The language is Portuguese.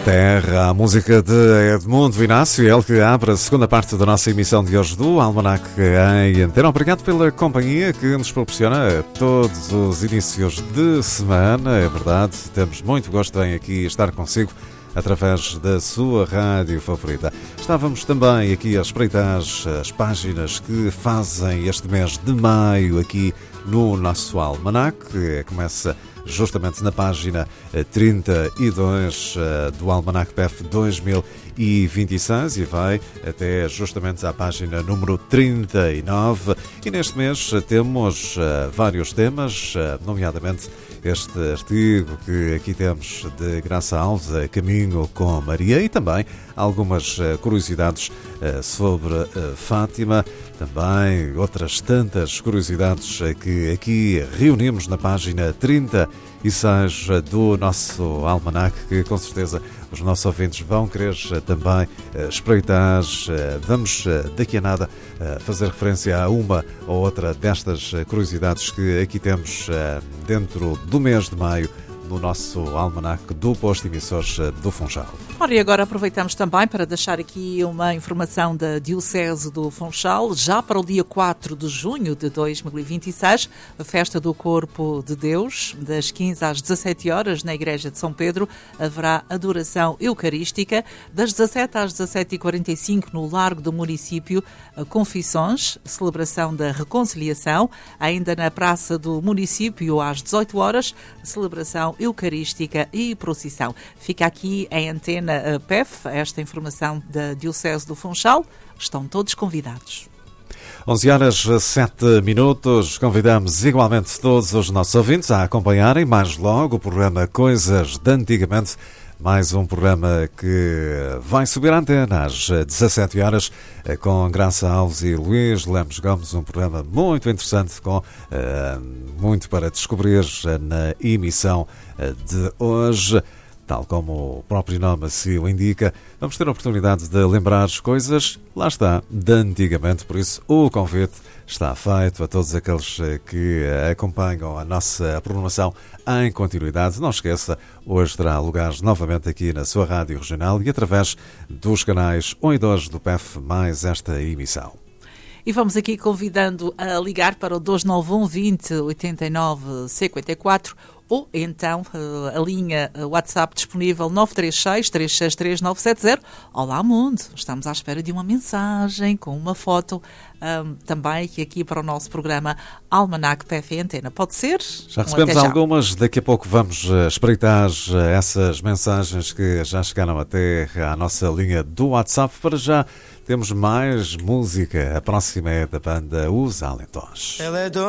Terra, a música de Edmundo Inácio, ele que abre a segunda parte da nossa emissão de hoje do Almanac em Antena. Obrigado pela companhia que nos proporciona todos os inícios de semana. É verdade, temos muito gosto em aqui estar consigo através da sua rádio favorita. Estávamos também aqui a espreitar as páginas que fazem este mês de maio aqui no nosso Almanac. Começa justamente na página 32 do Almanac PEF 2026 e vai até justamente à página número 39. E neste mês temos vários temas, nomeadamente este artigo que aqui temos de Graça Alves, Caminho com Maria, e também algumas curiosidades sobre Fátima, também outras tantas curiosidades que aqui reunimos na página 36 do nosso Almanac, que com certeza os nossos ouvintes vão querer também espreitar. Vamos daqui a nada fazer referência a uma ou outra destas curiosidades que aqui temos dentro do mês de maio no nosso Almanac do Posto Emissores do Funchal. Ora, e agora aproveitamos também para deixar aqui uma informação da Diocese do Funchal. Já para o dia 4 de junho de 2026, a Festa do Corpo de Deus, das 15 às 17 horas, na Igreja de São Pedro, haverá adoração eucarística. Das 17 às 17h45, no Largo do Município, confissões, celebração da reconciliação. Ainda na Praça do Município, às 18 horas, celebração eucarística e procissão. Fica aqui em Antena PEF, esta informação da Diocese do Funchal. Estão todos convidados. 11h07. Convidamos igualmente todos os nossos ouvintes a acompanharem mais logo o programa Coisas de Antigamente, mais um programa que vai subir à antena às 17 horas com Graça Alves e Luís Lemos Gomes, um programa muito interessante com muito para descobrir na emissão de hoje. Tal como o próprio nome se o indica, vamos ter a oportunidade de lembrar as coisas, lá está, de antigamente. Por isso, o convite está feito a todos aqueles que acompanham a nossa programação em continuidade. Não esqueça, hoje terá lugar novamente aqui na sua rádio regional e através dos canais 1 e 2 do PEF, mais esta emissão. E vamos aqui convidando a ligar para o 291 20 89 54 ou então a linha WhatsApp disponível 936 363 970. Olá mundo, estamos à espera de uma mensagem com uma foto também aqui para o nosso programa Almanac PF Antena. Pode ser? Já recebemos algumas, daqui a pouco vamos espreitar essas mensagens que já chegaram até à nossa linha do WhatsApp. Para já temos mais música, a próxima é da banda Os Alentões.